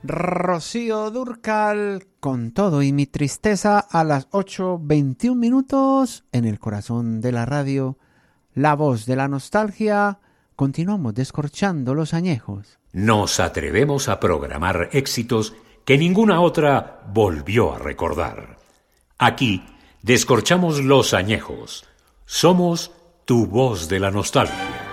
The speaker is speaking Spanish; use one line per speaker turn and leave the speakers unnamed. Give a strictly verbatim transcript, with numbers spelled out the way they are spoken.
Rocío Dúrcal, con todo y mi tristeza, a las ocho veintiún minutos, en el corazón de la radio, la voz de la nostalgia. Continuamos descorchando los añejos.
Nos atrevemos a programar éxitos que ninguna otra volvió a recordar. Aquí descorchamos los añejos. Somos tu voz de la nostalgia.